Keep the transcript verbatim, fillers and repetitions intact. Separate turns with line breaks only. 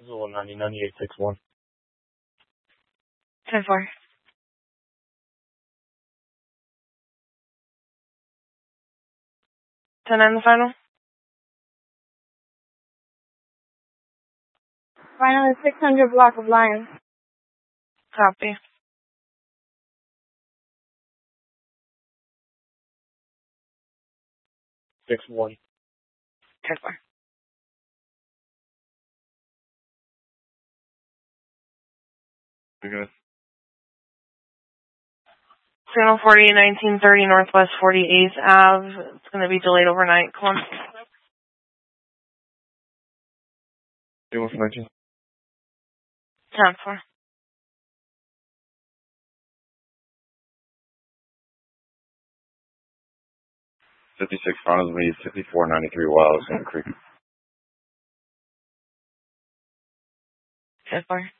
one ninety, ninety-eight, six one.
ten four. ten nine the final?
Final is six hundred block of Lions.
Copy.
six one.
ten four.
You're good.
Signal forty, nineteen thirty Northwest forty-eighth Avenue. It's going to be delayed overnight. Come on.
You want nineteen?
ten four.
fifty-six final lead, fifty-four ninety-three Wild, Santa Creek.
ten four.